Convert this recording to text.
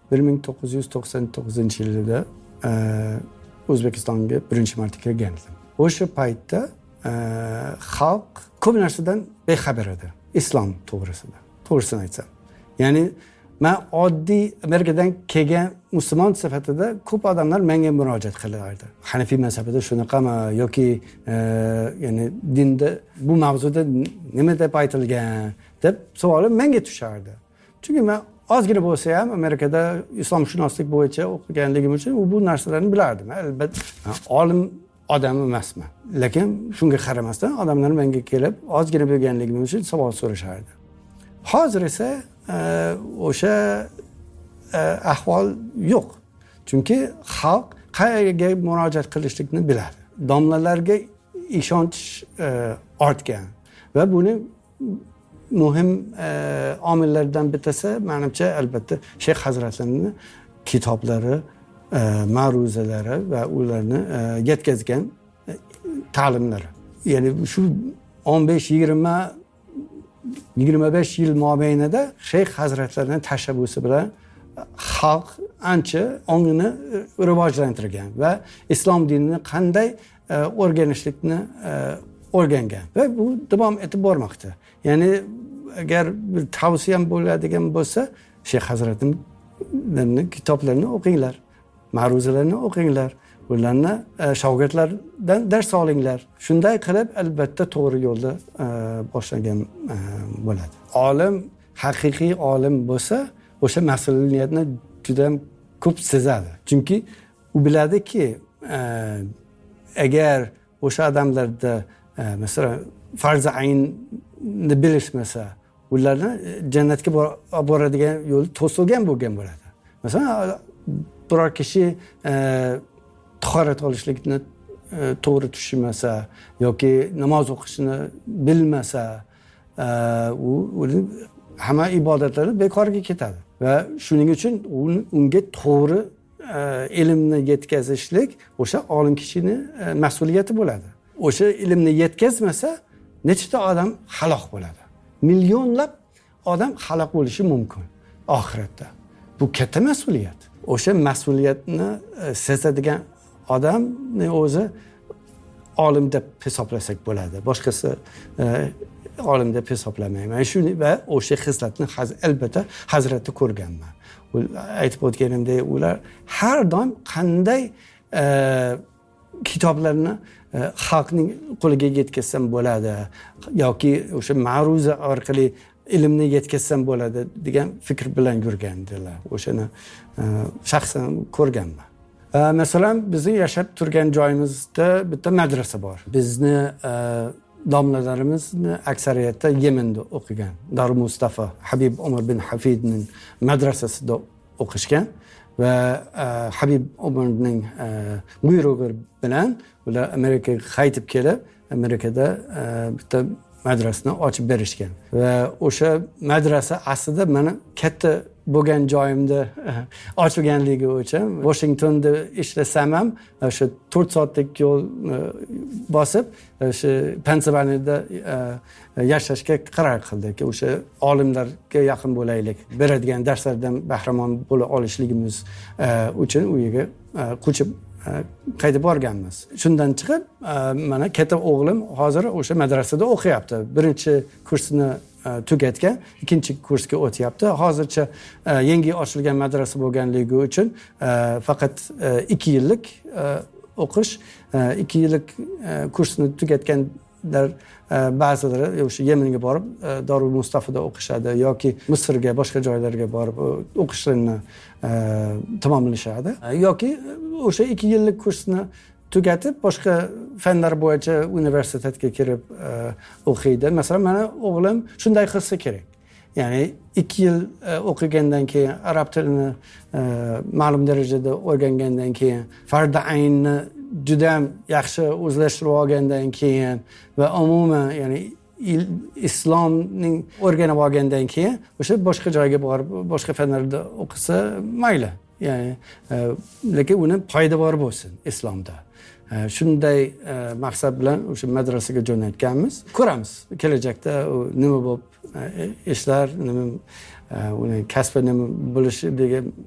1999-yilda O'zbekistonga birinchi marta kelgandim. O'sha paytda xalq ko'p narsadan bexabar edi, islom to'g'risida. To'g'risini aytsam. Ya'ni men oddiy Amerikadan kelgan musulmon sifatida ko'p odamlar menga murojaat qilardi. Hanafiy mazhabida shunaqami yoki ya'ni dinda bu mavzuda nima deb aytilgan deb savolim menga tushardi. Chunki men ozgina bo'lsa ham Amerikada islomshunoslik bo'yicha o'qiganligim uchun bu narsalarni bilardim. Albatta olim odam emasman. Lekin shunga qaramasdan odamlar menga kelib ozgina bilganligim uchun savol so'rashardi. Hozir esa o'sha ahvol yo'q. Chunki xalq qayerga murojaat qilishlikni biladi. Domlalarga ishonch ortgan va buni muhim omillardan bittasi menimcha albatta Shayx hazratlarining kitoblari, ma'ruzalari va ularni yetkazgan ta'limlari. Ya'ni shu 15-20-25 yil mobaynida Shayx hazratlarining tashabbusi bilan xalq ancha ongini rivojlantirgan va islom dinini qanday o'rganishlikni o'rgangan va bu davom etib bormoqda. Ya'ni agar bir tavsiyam bo'ladigan bo'lsa, Shayx hazratlarining kitoblarini o'qinglar, ma'ruzalarini o'qinglar, ularni shogirdlardan dars olinglar. Shunday qilib albatta to'g'ri yo'lda boshlagan bo'ladi. Olim, haqiqiy olim bo'lsa, o'sha mas'uliyatni juda ham ko'p sezadi. Chunki u biladiki, agar o'sha odamlarda masalan farzi aynni bilishmasa, ularni jannatga boradigan yo'l to'silgan bo'lgan bo'ladi. Masalan, biror kishi tahorat olishlikni to'g'ri tushunmasa yoki namoz o'qishni bilmasa, u hamma ibodatlari bekorga ketadi va shuning uchun unga to'g'ri ilmni yetkazishlik o'sha olim kishining mas'uliyati bo'ladi. O'sha ilmni yetkazmasa, nechta odam halok bo'ladi. Millionlab odam halok bo'lishi mumkin oxiratda. Bu katta mas'uliyat. O'sha mas'uliyatni sezadigan odamni o'zi olim deb hisoblasak bo'ladi. Boshqasi olim deb hisoblamayman. Shuni va o'sha xislatni albatta hazratda ko'rganman. Aytib o'tganimdek, ular har doim qanday kitoblarni xalqning qo'liga yetkazsam bo'ladi yoki o'sha ma'ruza orqali ilmni yetkazsam bo'ladi degan fikr bilan yurgandilar. O'shani shaxsan ko'rganman. Masalan, bizning yashab turgan joyimizda bitta madrasa bor. Bizni domlalarimizni aksariyatda Yemenda o'qigan. Darul Mustafa Habib Umar bin Hafidning madrasasida o'qishgan va Habib Umarning buyrug'i bilan ular Amerikaga qaytib kelib, Amerikada bitta madrasani ochib berishgan. Va o'sha madrasa aslida meni katta bo'lgan joyimda ochilganligi uchun Washingtonda ishlasam ham o'sha 4 soatlik yo'l bosib o'sha Pensilvaniyada yashashga qaror qildik. O'sha olimlarga yaqin bo'laylik, beradigan darslardan bahramand bo'la olishligimiz uchun u yerga ko'chib qaytib borganmiz. Shundan chiqib, mana katta o'g'lim hozir o'sha madrasada o'qiyapti. Birinchi kursini tugatgan, ikkinchi kursga o'tyapti. Hozircha yangi ochilgan madrasa bo'lganligi uchun faqat 2 yillik o'qish, 2 yillik kursni tugatganlar ba'zilari o'sha Yemenga borib Darul Mustafada o'qishadi yoki Misrga, boshqa joylarga borib o'qishlarni tamomlashadi yoki o'sha 2 yillik kursni tugatib boshqa fanlar bo'yicha universitetga kirib o'qiydi. Masalan, meni o'g'lim shunday qilsa kerak. Ya'ni 2 yil o'qigandan keyin arab tilini ma'lum darajada o'rgangandan keyin farzi aynni juda ham yaxshi o'zlashtirib olgandan keyin va umuman ya'ni islomning o'rganib olgandan keyin o'sha boshqa joyga borib boshqa fanlarda o'qisa mayli. Ya'ni lekin uni poydevori bo'lsin islomda. Shunday maqsad bilan o'sha madrasaga jo'natganmiz. Ko'ramiz kelajakda nima bo'lib ishlar, nima uni kasbi nima bo'lishi degan